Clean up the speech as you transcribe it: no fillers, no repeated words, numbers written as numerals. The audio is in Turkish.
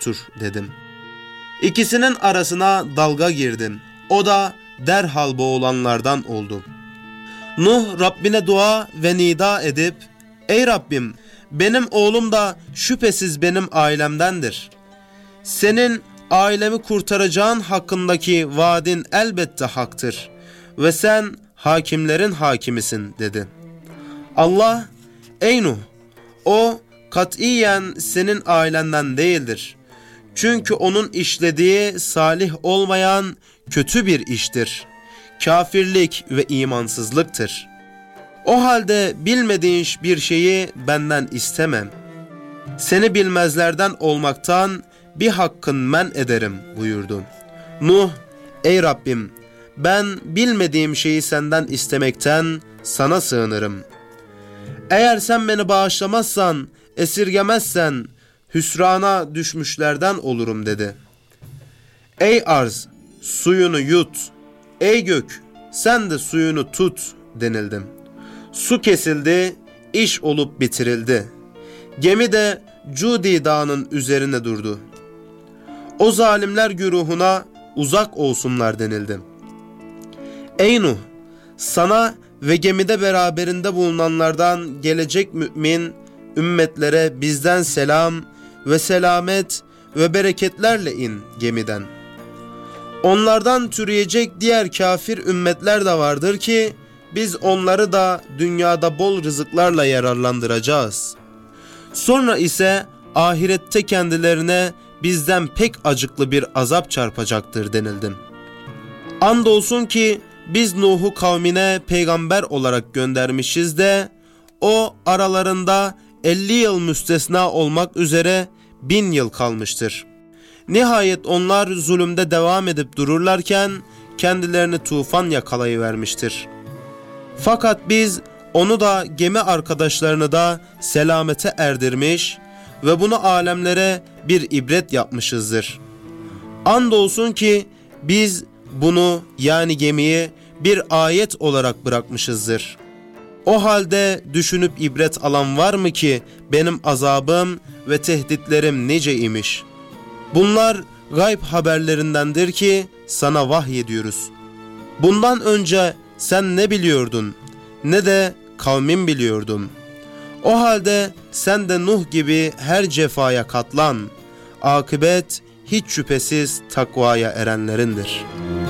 yoktur dedim. İkisinin arasına dalga girdim. O da derhal boğulanlardan oldu. Nuh Rabbine dua ve nida edip, ey Rabbim, benim oğlum da şüphesiz benim ailemdendir. Senin ailemi kurtaracağın hakkındaki vaadin elbette haktır ve sen hakimlerin hakimisin dedi. Allah, ey Nuh, o katiyen senin ailenden değildir. Çünkü onun işlediği salih olmayan kötü bir iştir. Kafirlik ve imansızlıktır. O halde bilmediğin bir şeyi benden istemem. Seni bilmezlerden olmaktan bir hakkın men ederim buyurdu. Nuh, ey Rabbim, ben bilmediğim şeyi senden istemekten sana sığınırım. Eğer sen beni bağışlamazsan, esirgemezsen, hüsrana düşmüşlerden olurum dedi. Ey arz, suyunu yut. Ey gök, sen de suyunu tut denildim. Su kesildi, iş olup bitirildi. Gemi de Cudi dağının üzerine durdu. O zalimler güruhuna uzak olsunlar denildi. Ey Nuh, sana ve gemide beraberinde bulunanlardan gelecek mümin ümmetlere bizden selam ve selamet ve bereketlerle in gemiden. Onlardan türeyecek diğer kafir ümmetler de vardır ki biz onları da dünyada bol rızıklarla yararlandıracağız. Sonra ise ahirette kendilerine bizden pek acıklı bir azap çarpacaktır denildi. Andolsun ki biz Nuh'u kavmine peygamber olarak göndermişiz de o aralarında 50 yıl müstesna olmak üzere 1000 yıl kalmıştır. Nihayet onlar zulümde devam edip dururlarken kendilerini tufan yakalayıvermiştir. Fakat biz onu da gemi arkadaşlarını da selamete erdirmiş ve bunu alemlere bir ibret yapmışızdır. Andolsun ki biz bunu yani gemiyi bir ayet olarak bırakmışızdır. O halde düşünüp ibret alan var mı ki benim azabım ve tehditlerim nice imiş? Bunlar gayb haberlerindendir ki sana vahyediyoruz. Bundan önce sen ne biliyordun, ne de kavmin biliyordum. O halde sen de Nuh gibi her cefaya katlan. Akıbet hiç şüphesiz takvaya erenlerindir.